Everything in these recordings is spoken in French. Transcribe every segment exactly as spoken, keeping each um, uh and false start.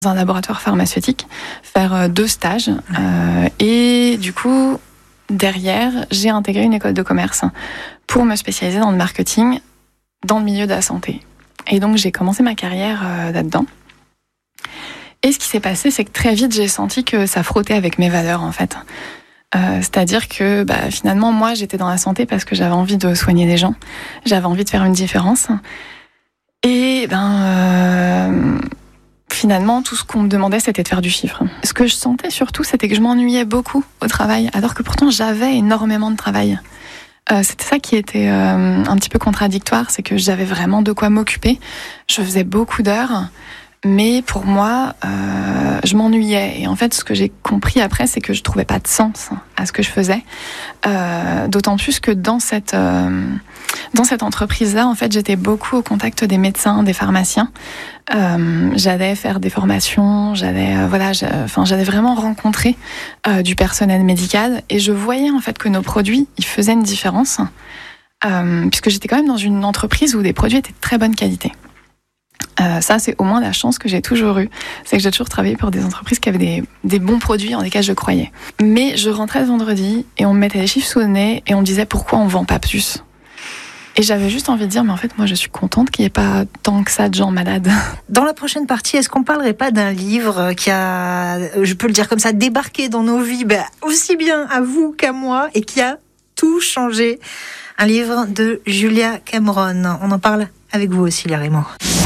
dans un laboratoire pharmaceutique, faire deux stages. Euh, et du coup, derrière, j'ai intégré une école de commerce pour me spécialiser dans le marketing dans le milieu de la santé. Et donc, j'ai commencé ma carrière euh, là-dedans. Et ce qui s'est passé, c'est que très vite, j'ai senti que ça frottait avec mes valeurs, en fait. Euh, c'est-à-dire que bah, finalement, moi, j'étais dans la santé parce que j'avais envie de soigner les gens. J'avais envie de faire une différence. Et ben, euh, finalement, tout ce qu'on me demandait, c'était de faire du chiffre. Ce que je sentais surtout, c'était que je m'ennuyais beaucoup au travail, alors que pourtant, j'avais énormément de travail. Euh, c'était ça qui était euh, un petit peu contradictoire, c'est que j'avais vraiment de quoi m'occuper. Je faisais beaucoup d'heures. Mais pour moi, euh, je m'ennuyais. Et en fait, ce que j'ai compris après, c'est que je trouvais pas de sens à ce que je faisais. Euh, d'autant plus que dans cette euh, dans cette entreprise-là, en fait, j'étais beaucoup au contact des médecins, des pharmaciens. Euh, j'allais faire des formations, j'allais euh, voilà, enfin, j'allais vraiment rencontrer euh, du personnel médical, et je voyais en fait que nos produits, ils faisaient une différence, euh, puisque j'étais quand même dans une entreprise où les produits étaient de très bonne qualité. Euh, ça, c'est au moins la chance que j'ai toujours eue. C'est que j'ai toujours travaillé pour des entreprises qui avaient des, des bons produits en lesquels je croyais. Mais je rentrais le vendredi et on me mettait les chiffres sous le nez et on me disait pourquoi on ne vend pas plus. Et j'avais juste envie de dire, mais en fait, moi, je suis contente qu'il n'y ait pas tant que ça de gens malades. Dans la prochaine partie, est-ce qu'on ne parlerait pas d'un livre qui a, je peux le dire comme ça, débarqué dans nos vies, ben, aussi bien à vous qu'à moi, et qui a tout changé? Un livre de Julia Cameron. On en parle avec vous aussi, Léa Raymond.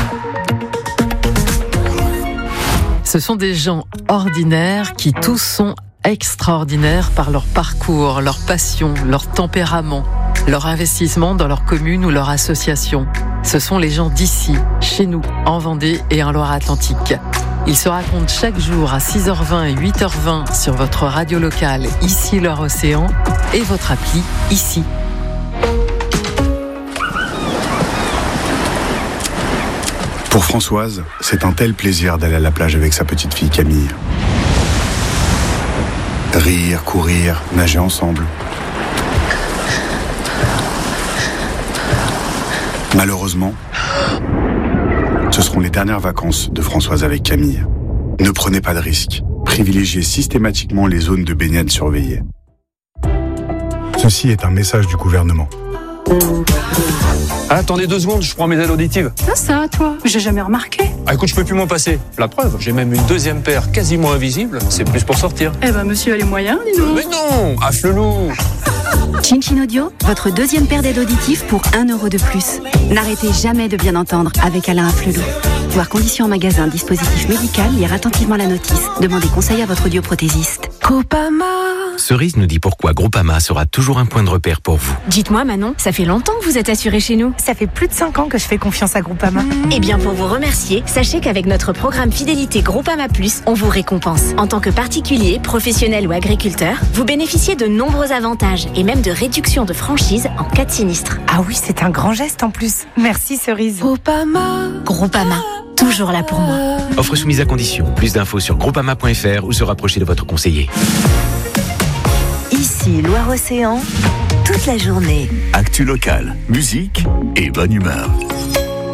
Ce sont des gens ordinaires qui tous sont extraordinaires par leur parcours, leur passion, leur tempérament, leur investissement dans leur commune ou leur association. Ce sont les gens d'ici, chez nous, en Vendée et en Loire-Atlantique. Ils se racontent chaque jour à six heures vingt et huit heures vingt sur votre radio locale, ici Loire-Océan, et votre appli, ici. Pour Françoise, c'est un tel plaisir d'aller à la plage avec sa petite fille Camille. Rire, courir, nager ensemble. Malheureusement, ce seront les dernières vacances de Françoise avec Camille. Ne prenez pas de risques. Privilégiez systématiquement les zones de baignade surveillées. Ceci est un message du gouvernement. Ah, attendez deux secondes, je prends mes aides auditives. Ah ça, toi, j'ai jamais remarqué. Ah écoute, je peux plus m'en passer. La preuve, j'ai même une deuxième paire quasiment invisible. C'est plus pour sortir. Eh ben, monsieur a les moyens, dis donc. Mais non, à Flelou. Chin Chin Audio, votre deuxième paire d'aides auditives pour un euro de plus. N'arrêtez jamais de bien entendre avec Alain Afflelou. Voir conditions en magasin, dispositif médical, lire attentivement la notice. Demandez conseil à votre audioprothésiste. Groupama. Cerise nous dit pourquoi Groupama sera toujours un point de repère pour vous. Dites-moi Manon, ça fait longtemps que vous êtes assurée chez nous. Ça fait plus de cinq ans que je fais confiance à Groupama. Mmh. Eh bien pour vous remercier, sachez qu'avec notre programme Fidélité Groupama Plus, on vous récompense. En tant que particulier, professionnel ou agriculteur, vous bénéficiez de nombreux avantages et même de réduction de franchise en cas de sinistre. Ah oui, c'est un grand geste en plus. Merci Cerise. Groupama. Groupama, toujours là pour moi. Offre soumise à condition. Plus d'infos sur groupama point f r ou se rapprocher de votre conseiller. Ici Loire-Océan, toute la journée. Actu locale, musique et bonne humeur.